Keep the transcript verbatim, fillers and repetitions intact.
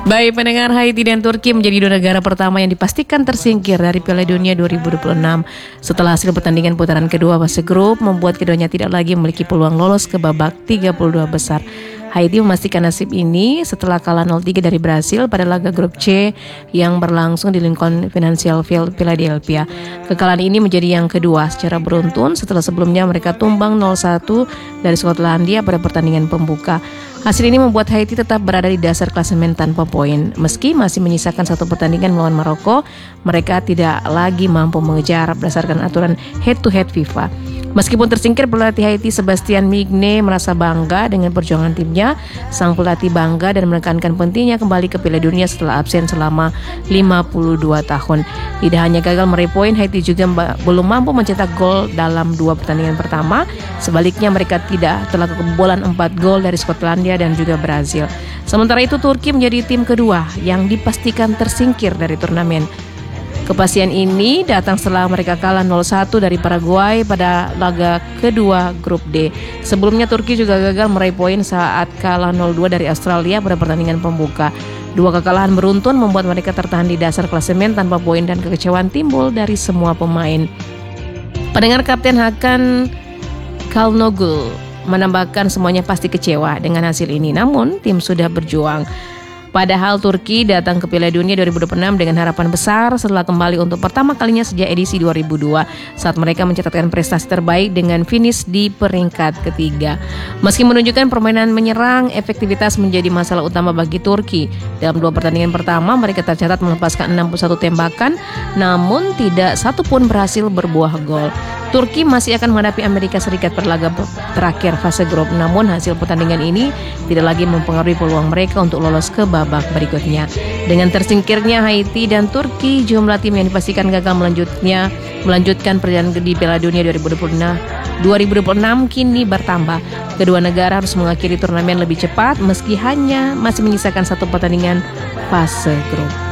Baik pendengar, Haiti dan Turki menjadi dua negara pertama yang dipastikan tersingkir dari Piala Dunia dua ribu dua puluh enam. Setelah hasil pertandingan putaran kedua fase grup membuat keduanya tidak lagi memiliki peluang lolos ke babak tiga puluh dua besar. Haiti memastikan nasib ini setelah kalah nol tiga dari Brasil pada laga grup C yang berlangsung di Lincoln Financial Field, Philadelphia. Kekalahan ini menjadi yang kedua secara beruntun setelah sebelumnya mereka tumbang nol satu dari Skotlandia pada pertandingan pembuka. Hasil ini membuat Haiti tetap berada di dasar klasemen tanpa poin. Meski masih menyisakan satu pertandingan melawan Maroko, mereka tidak lagi mampu mengejar berdasarkan aturan head-to-head FIFA. Meskipun tersingkir, pelatih Haiti Sebastien Migne merasa bangga dengan perjuangan timnya. Sang pelatih bangga dan menekankan pentingnya kembali ke Piala Dunia setelah absen selama lima puluh dua tahun. Tidak hanya gagal meraih poin, Haiti juga belum mampu mencetak gol dalam dua pertandingan pertama. Sebaliknya mereka tidak telah kebobolan empat gol dari Skotlandia dan juga Brasil. Sementara itu Turki menjadi tim kedua yang dipastikan tersingkir dari turnamen. Kepastian ini datang setelah mereka kalah nol satu dari Paraguay pada laga kedua grup D. Sebelumnya Turki juga gagal meraih poin saat kalah nol dua dari Australia pada pertandingan pembuka. Dua kekalahan beruntun membuat mereka tertahan di dasar klasemen tanpa poin dan kekecewaan timbul dari semua pemain. Pendengar, Kapten Hakan Çalhanoğlu menambahkan semuanya pasti kecewa dengan hasil ini, namun tim sudah berjuang. Padahal Turki datang ke Piala Dunia dua ribu dua puluh enam dengan harapan besar setelah kembali untuk pertama kalinya sejak edisi dua ribu dua saat mereka mencatatkan prestasi terbaik dengan finish di peringkat ketiga. Meski menunjukkan permainan menyerang, efektivitas menjadi masalah utama bagi Turki. Dalam dua pertandingan pertama mereka tercatat melepaskan enam puluh satu tembakan, namun tidak satu pun berhasil berbuah gol. Turki masih akan menghadapi Amerika Serikat pada laga terakhir fase grup, namun hasil pertandingan ini tidak lagi mempengaruhi peluang mereka untuk lolos ke babak berikutnya. Dengan tersingkirnya Haiti dan Turki, jumlah tim yang dipastikan gagal melanjutnya melanjutkan perjalanan di Piala Dunia dua ribu dua puluh enam kini bertambah. Kedua negara harus mengakhiri turnamen lebih cepat meski hanya masih menyisakan satu pertandingan fase grup.